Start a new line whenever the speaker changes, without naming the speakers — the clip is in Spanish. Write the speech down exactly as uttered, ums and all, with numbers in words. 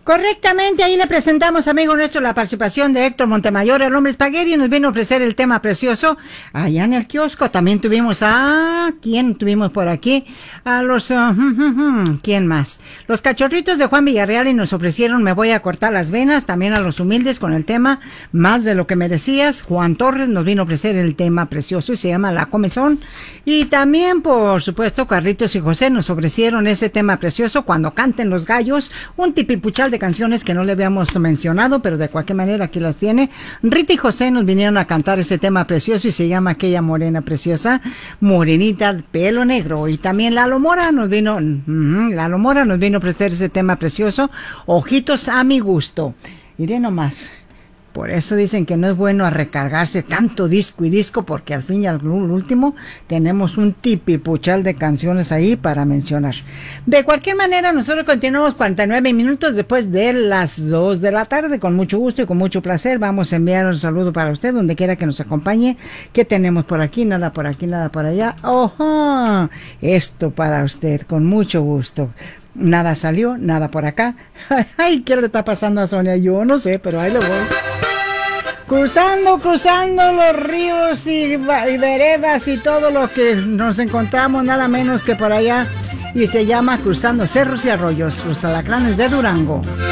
Correctamente, ahí le presentamos, amigo nuestro, la participación de Héctor Montemayor, el hombre espagueti, nos vino a ofrecer el tema precioso allá en el kiosco. También tuvimos a... ¿Quién tuvimos por aquí? A los... Uh, ¿Quién más? Los cachorritos de Juan Villarreal y nos ofrecieron Me voy a cortar las venas. También a los humildes con el tema Más de lo que merecías. Juan Torres nos vino a ofrecer el tema precioso y se llama La Comezón. Y también, por supuesto, Carlitos y José nos ofrecieron ese tema precioso Cuando canten los gallos, un tipipuchal de canciones que no le habíamos mencionado, pero de cualquier manera aquí las tiene. Rita y José nos vinieron a cantar ese tema precioso y se llama Aquella morena preciosa, morenita, pelo negro. Y también Lalo Mora nos vino, uh, Lalo Mora nos vino a ofrecer ese tema precioso, Ojitos a mi gusto. Iré nomás. Por eso dicen que no es bueno a recargarse tanto disco y disco, porque al fin y al último tenemos un tipipuchal de canciones ahí para mencionar. De cualquier manera, nosotros continuamos cuarenta y nueve minutos después de las dos de la tarde. Con mucho gusto y con mucho placer vamos a enviar un saludo para usted, donde quiera que nos acompañe. ¿Qué tenemos por aquí? Nada por aquí, nada por allá. ¡Ojo! Esto para usted, con mucho gusto. Nada salió, nada por acá. Ay, ¿qué le está pasando a Sonia? Yo no sé, pero ahí lo voy. Cruzando, cruzando los ríos y, y veredas y todo lo que nos encontramos, nada menos que por allá. Y se llama Cruzando Cerros y Arroyos, los alacranes de Durango.